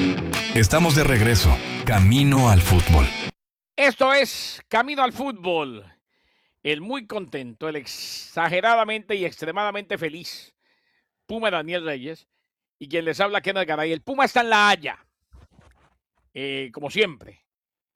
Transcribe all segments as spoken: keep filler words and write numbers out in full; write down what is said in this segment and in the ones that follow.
Estamos de regreso, camino al fútbol. Esto es Camino al Fútbol. El muy contento, el exageradamente y extremadamente feliz Puma Daniel Reyes y quien les habla Kenneth Garay. El Puma está en La Haya, eh, como siempre,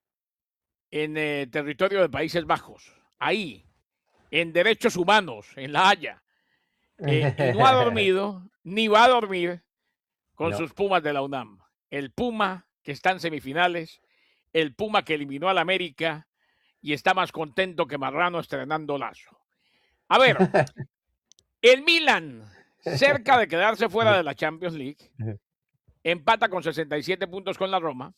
en eh, territorio de Países Bajos, ahí, en derechos humanos, en La Haya, eh, y no ha dormido ni va a dormir con No. sus Pumas de la UNAM. El Puma que está en semifinales, el Puma que eliminó al América y está más contento que Marrano estrenando Lazo. A ver, el Milan, cerca de quedarse fuera de la Champions League, empata con sesenta y siete puntos con la Roma.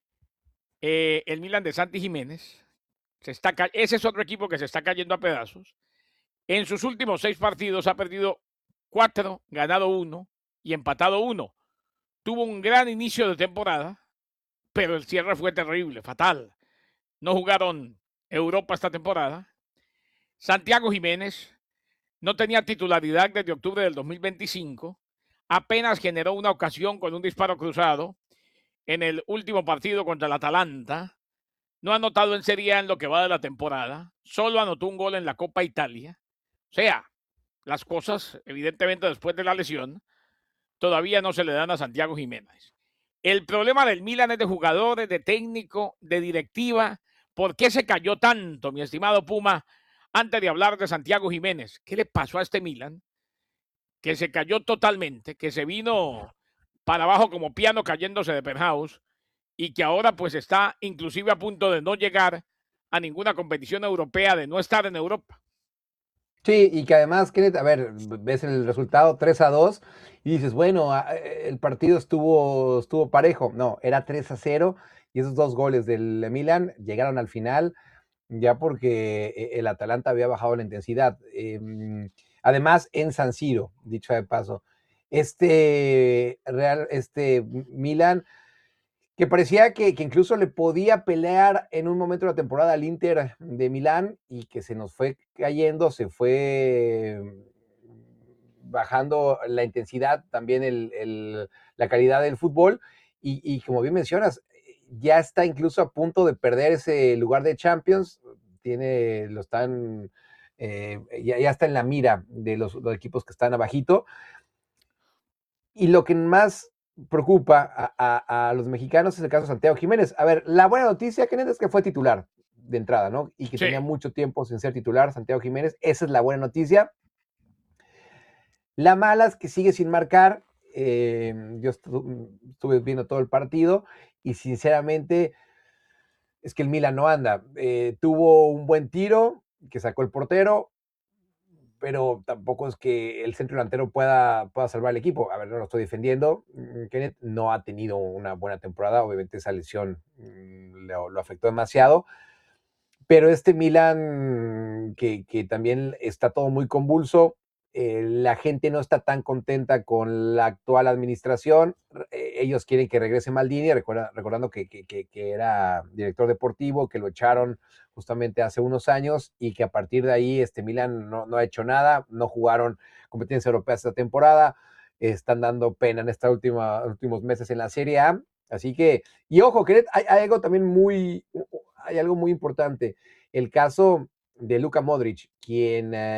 Eh, el Milan de Santi Jiménez, se está ca- ese es otro equipo que se está cayendo a pedazos. En sus últimos seis partidos ha perdido cuatro, ganado uno y empatado uno. Tuvo un gran inicio de temporada, pero el cierre fue terrible, fatal. No jugaron Europa esta temporada. Santiago Jiménez no tenía titularidad desde octubre del dos mil veinticinco. Apenas generó una ocasión con un disparo cruzado en el último partido contra el Atalanta. No ha anotado en Serie A en lo que va de la temporada. Solo anotó un gol en la Copa Italia. O sea, las cosas, evidentemente, después de la lesión, todavía no se le dan a Santiago Jiménez. El problema del Milan es de jugadores, de técnico, de directiva. ¿Por qué se cayó tanto, mi estimado Puma, antes de hablar de Santiago Jiménez? ¿Qué le pasó a este Milan? Que se cayó totalmente, que se vino para abajo como piano cayéndose de penthouse y que ahora pues está inclusive a punto de no llegar a ninguna competición europea, de no estar en Europa. Sí, y que además, Kenneth, a ver, ves el resultado tres a dos y dices, bueno, a- el partido estuvo, estuvo parejo. No, era tres a cero y esos dos goles del Milan llegaron al final ya porque e- el Atalanta había bajado la intensidad. Em, además, en San Siro, dicho de paso, este Real, este Milan que parecía que, que incluso le podía pelear en un momento de la temporada al Inter de Milán y que se nos fue cayendo, se fue bajando la intensidad, también el, el, la calidad del fútbol y, y como bien mencionas, ya está incluso a punto de perder ese lugar de Champions, tiene, lo están, eh, ya, ya está en la mira de los, los equipos que están abajito. Y lo que más preocupa a, a, a, los mexicanos es el caso de Santiago Jiménez. A ver, la buena noticia, Kenneth, es que fue titular de entrada, ¿no? Y que Sí. tenía mucho tiempo sin ser titular, Santiago Jiménez. Esa es la buena noticia. La mala es que sigue sin marcar. Eh, yo estu estuve viendo todo el partido y sinceramente es que el Milan no anda. Eh, tuvo un buen tiro que sacó el portero, pero tampoco es que el centro delantero pueda, pueda salvar el equipo. A ver, no lo estoy defendiendo. Kenneth no ha tenido una buena temporada, obviamente esa lesión lo, lo afectó demasiado, pero este Milan que, que también está todo muy convulso, eh, la gente no está tan contenta con la actual administración, eh, ellos quieren que regrese Maldini, recuerda, recordando que, que, que, que era director deportivo, que lo echaron justamente hace unos años y que a partir de ahí este Milan no, no ha hecho nada, no jugaron competencias europeas esta temporada, están dando pena en estos últimos meses en la Serie A, así que, y ojo, que hay, hay algo también muy, hay algo muy importante, el caso de Luka Modric, quien... Eh,